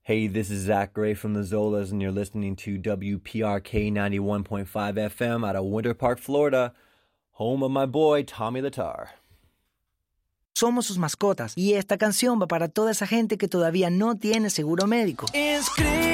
Hey, this is Zach Gray from the Zolas, and you're listening to WPRK 91.5 FM out of Winter Park, Florida, home of my boy Tommy the Tar. Somos sus mascotas y esta canción va para toda esa gente que todavía no tiene seguro médico.